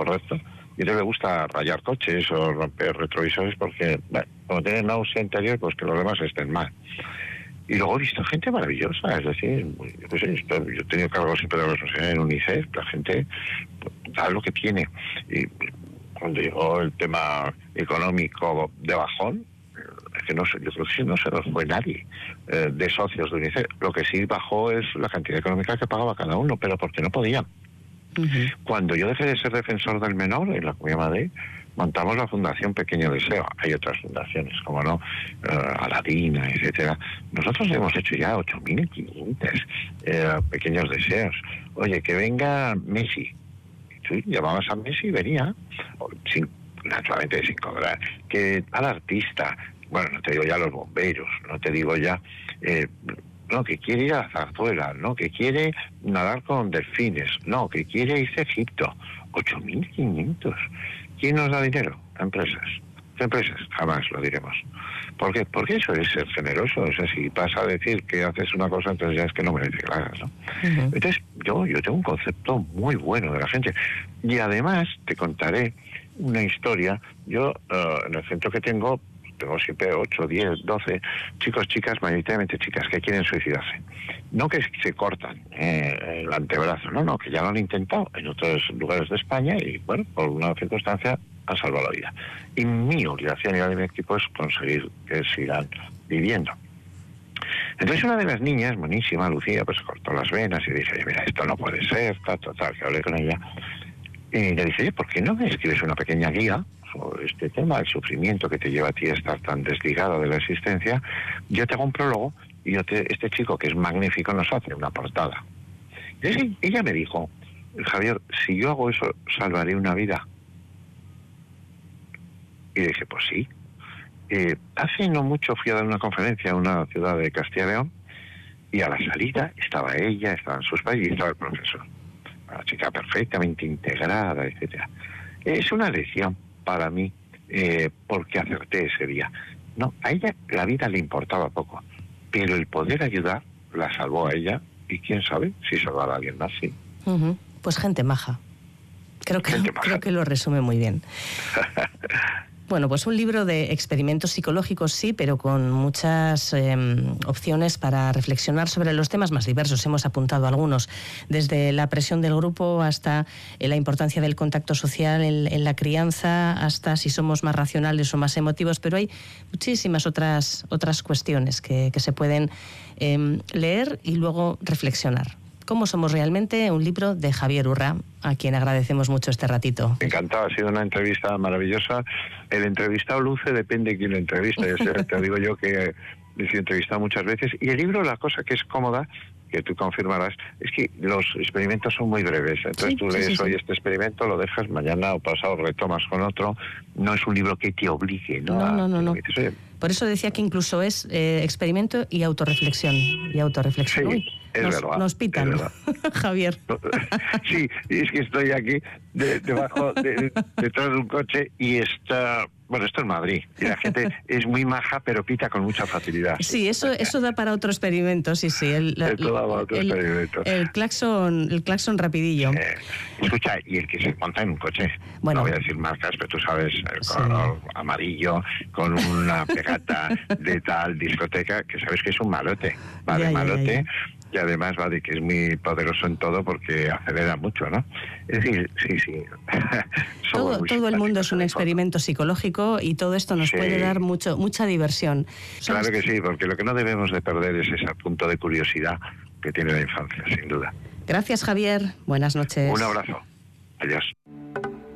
correcto. Y a él le gusta rayar coches o romper retrovisores porque, bueno, como tiene náusea interior, pues que los demás estén mal. Y luego he visto gente maravillosa, es decir, pues yo he tenido cargos siempre de responsabilidad en UNICEF, la gente sabe lo que tiene. Y cuando llegó el tema económico de bajón, es que no sé, yo creo que sí, no se nos fue nadie de socios de UNICEF. Lo que sí bajó es la cantidad económica que pagaba cada uno, pero porque no podían. Cuando yo dejé de ser defensor del menor en la Comunidad de Madrid, montamos la Fundación Pequeño Deseo. Hay otras fundaciones, como no, Aladina, etcétera. Nosotros hemos hecho ya 8.500 pequeños deseos. Oye, que venga Messi. Sí, llamabas a Messi y venía, naturalmente sin cobrar. Que al artista, bueno, no te digo ya los bomberos, no te digo ya... no, que quiere ir a la zarzuela, no, que quiere nadar con delfines, no, que quiere irse a Egipto. 8.500. ¿Quién nos da dinero? Empresas. Empresas, jamás lo diremos. ¿Por qué? Porque eso es ser generoso. O sea, si vas a decir que haces una cosa, entonces ya es que no merece que la hagas, ¿no? Entonces, yo tengo un concepto muy bueno de la gente. Y además, te contaré una historia. Yo, en el centro que tengo siempre 8, 10, 12 chicos, chicas, mayoritariamente chicas, que quieren suicidarse. No que se cortan el antebrazo, no, que ya lo han intentado en otros lugares de España y, bueno, por una circunstancia han salvado la vida. Y mi obligación y la de mi equipo es conseguir que sigan viviendo. Entonces una de las niñas, buenísima, Lucía, pues cortó las venas y dice, oye, mira, esto no puede ser, total, que hablé con ella. Y le dice, oye, ¿por qué no me escribes una pequeña guía sobre este tema, el sufrimiento que te lleva a ti a estar tan desligado de la existencia? Yo te hago un prólogo y este chico, que es magnífico, nos hace una portada. Y ella me dijo, Javier, si yo hago eso, ¿salvaré una vida? Y dije, pues sí. Hace no mucho fui a dar una conferencia a una ciudad de Castilla y León y a la salida estaba ella, estaban sus padres y estaba el profesor. Una chica perfectamente integrada, etcétera. Es una lección para mí porque acerté ese día. No, a ella la vida le importaba poco, pero el poder ayudar la salvó a ella y quién sabe si salvará a alguien más, sí. Pues gente maja. Creo que lo resume muy bien. Bueno, pues un libro de experimentos psicológicos, sí, pero con muchas opciones para reflexionar sobre los temas más diversos. Hemos apuntado algunos, desde la presión del grupo hasta la importancia del contacto social en la crianza, hasta si somos más racionales o más emotivos, pero hay muchísimas otras cuestiones que se pueden leer y luego reflexionar. ¿Cómo somos realmente? Un libro de Javier Urra, a quien agradecemos mucho este ratito. Encantado, ha sido una entrevista maravillosa. El entrevistado luce, depende de quién lo entrevista. Te digo yo que he sido entrevistado muchas veces. Y el libro, la cosa que es cómoda, que tú confirmarás, es que los experimentos son muy breves. Entonces tú lees hoy este experimento, lo dejas, mañana o pasado retomas con otro. No es un libro que te obligue, ¿no? No. Por eso decía que incluso es experimento y autorreflexión. Sí, es verdad. Nos pitan, Javier. Sí, es que estoy aquí detrás de un coche y está... Bueno, esto es Madrid y la gente es muy maja, pero pita con mucha facilidad. Sí, eso da para otro experimento, sí. Esto da para otro experimento. El claxon rapidillo. Escucha, y el que se monta en un coche, no voy a decir marcas, pero tú sabes, el color amarillo, con una pegata de tal discoteca, que sabes que es un malote, malote. Y además va de que es muy poderoso en todo porque acelera mucho, ¿no? Es decir, sí. Todo el mundo es un experimento psicológico y todo esto nos puede dar mucha diversión. Claro que sí, porque lo que no debemos de perder es ese punto de curiosidad que tiene la infancia, sin duda. Gracias, Javier. Buenas noches. Un abrazo. Adiós.